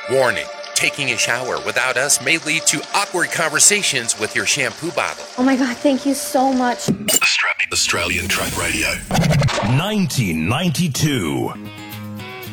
Warning, taking a shower without us may lead to awkward conversations with your shampoo bottle. Oh my God, thank you so much. Australian Truck Radio. 1992.